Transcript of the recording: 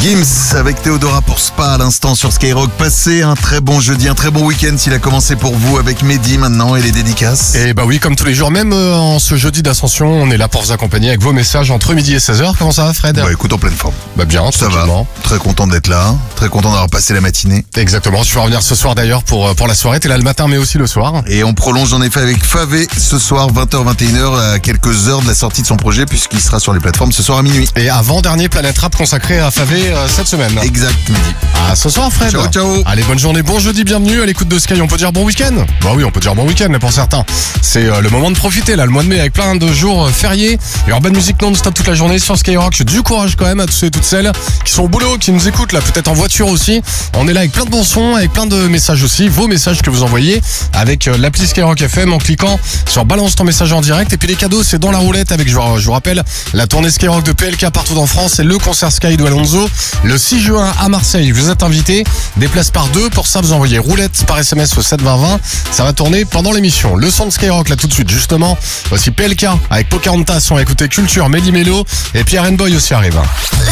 Gims avec Théodora pour Spa à l'instant sur Skyrock. Passez un très bon jeudi, un très bon week-end s'il a commencé pour vous avec Mehdi maintenant et les dédicaces. Et bah oui, comme tous les jours, même en ce jeudi d'Ascension, on est là pour vous accompagner avec vos messages entre midi et 16h. Comment ça va, Fred? Bah écoute, en pleine forme. Bah bien, Ça va, tranquillement. très content d'être là, très content d'avoir passé la matinée. Exactement, tu vas revenir ce soir d'ailleurs pour la soirée. T'es là le matin mais aussi le soir. Et on prolonge en effet avec Favé ce soir 20h-21h à quelques heures de la sortie de son projet puisqu'il sera sur les plateformes ce soir à minuit. Et avant-dernier Planète Rap consacré à Favé cette semaine. Exact, Mehdi. À ce soir, Fred. Ciao, ciao. Allez, bonne journée, bon jeudi, bienvenue à l'écoute de Sky. On peut dire bon week-end? Bah oui, on peut dire bon week-end, mais pour certains, c'est le moment de profiter, là, le mois de mai, avec plein de jours fériés. Il y aura bonne musique non-stop toute la journée sur Skyrock. Du courage quand même à tous ceux et toutes celles qui sont au boulot, qui nous écoutent, là, peut-être en voiture aussi. On est là avec plein de bons sons, avec plein de messages aussi, vos messages que vous envoyez avec l'appli Skyrock FM en cliquant sur balance ton message en direct. Et puis les cadeaux, c'est dans la roulette avec, je vous rappelle, la tournée Skyrock de PLK partout en France et le concert Sky de Alonso le 6 juin à Marseille. Vous êtes invités, des places par deux. Pour ça, vous envoyez roulette par SMS au 72020. Ça va tourner pendant l'émission. Le son de Skyrock là tout de suite, justement. Voici PLK avec Pocahontas. On va écouter Culture, Melly Mello et Pierre Boy aussi arrive.